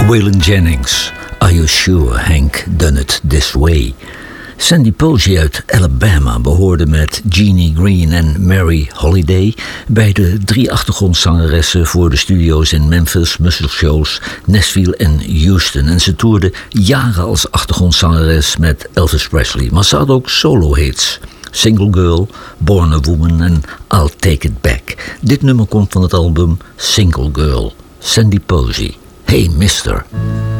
Waylon Jennings, Are You Sure Hank Done It This Way? Sandy Posey uit Alabama behoorde met Jeannie Green en Mary Holiday bij de 3 achtergrondzangeressen voor de studio's in Memphis, Muscle Shoals, Nashville en Houston. En ze toerde jaren als achtergrondzangeres met Elvis Presley. Maar ze had ook solo-hits. Single Girl, Born a Woman en I'll Take It Back. Dit nummer komt van het album Single Girl. Sandy Posey. Hey Mister.